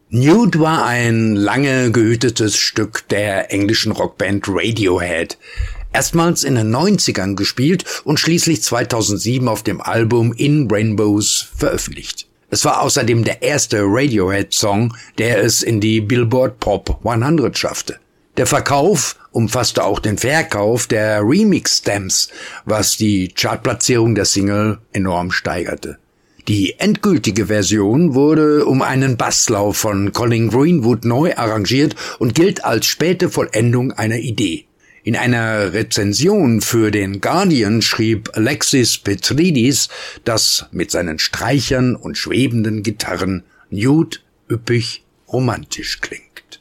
Nude war ein lange gehütetes Stück der englischen Rockband Radiohead. Erstmals in den 90ern gespielt und schließlich 2007 auf dem Album In Rainbows veröffentlicht. Es war außerdem der erste Radiohead-Song, der es in die Billboard Pop 100 schaffte. Der Verkauf umfasste auch den Verkauf der Remix-Stamps, was die Chartplatzierung der Single enorm steigerte. Die endgültige Version wurde um einen Basslauf von Colin Greenwood neu arrangiert und gilt als späte Vollendung einer Idee. In einer Rezension für den Guardian schrieb Alexis Petridis, dass mit seinen Streichern und schwebenden Gitarren Nude üppig romantisch klingt.